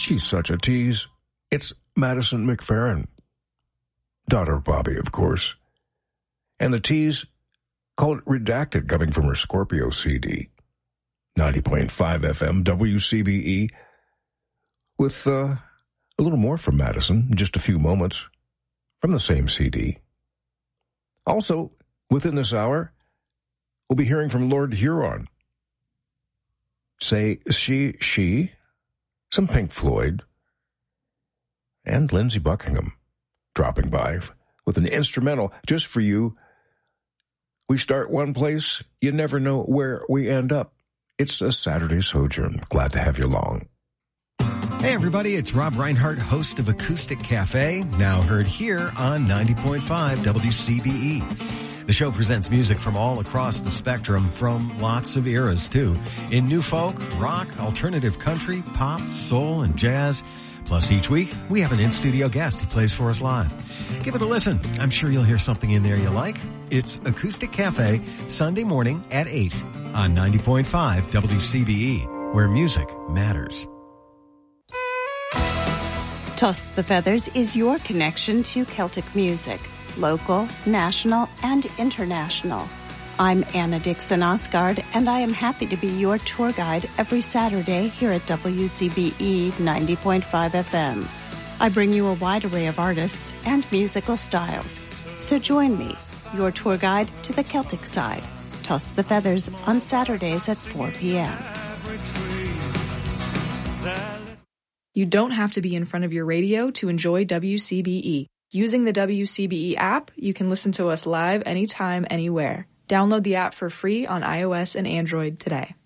She's such a tease. It's Madison McFerrin, daughter of Bobby, of course. And the tease called Redacted, coming from her Scorpio CD. 90.5 FM, WCBE, with a little more from Madison, just a few moments from the same CD. Also, within this hour, we'll be hearing from Lord Huron. Say She, some Pink Floyd, and Lindsey Buckingham dropping by with an instrumental just for you. We start one place, you never know where we end up. It's a Saturday Sojourn. Glad to have you along. Hey everybody, it's Rob Reinhardt, host of Acoustic Cafe, now heard here on 90.5 WCBE. The show presents music from all across the spectrum, from lots of eras too, in new folk, rock, alternative country, pop, soul, and jazz. Plus, each week, we have an in-studio guest who plays for us live. Give it a listen. I'm sure you'll hear something in there you like. It's Acoustic Cafe, Sunday morning at 8 on 90.5 WCBE, where music matters. Toss the Feathers is your connection to Celtic music, local, national, and international. I'm Anna Dixon Osgard, and I am happy to be your tour guide every Saturday here at WCBE 90.5 FM. I bring you a wide array of artists and musical styles. So join me, your tour guide to the Celtic side. Toss the Feathers on Saturdays at 4 p.m. You don't have to be in front of your radio to enjoy WCBE. Using the WCBE app, you can listen to us live anytime, anywhere. Download the app for free on iOS and Android today.